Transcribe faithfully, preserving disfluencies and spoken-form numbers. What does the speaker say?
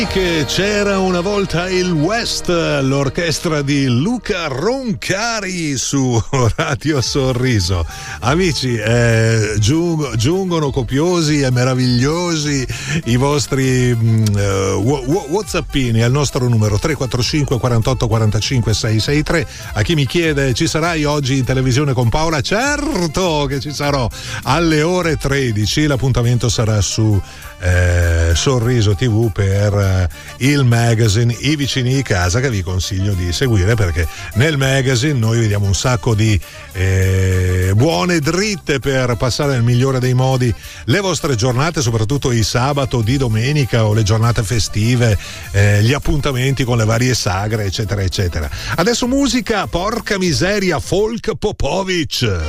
Che c'era una volta il West, l'orchestra di Luca Roncari su Radio Sorriso. Amici, eh, giung- giungono copiosi e meravigliosi i vostri uh, whatsappini al nostro numero tre quattro cinque quarantotto quarantacinque seicentosessantatré. A chi mi chiede: ci sarai oggi in televisione con Paola? Certo che ci sarò, alle ore tredici. L'appuntamento sarà su Eh, Sorriso tivù per eh, il magazine I Vicini di Casa, che vi consiglio di seguire, perché nel magazine noi vediamo un sacco di eh, buone dritte per passare nel migliore dei modi le vostre giornate, soprattutto il sabato, di domenica o le giornate festive, eh, gli appuntamenti con le varie sagre, eccetera eccetera. Adesso musica, porca miseria, Folk Popovic.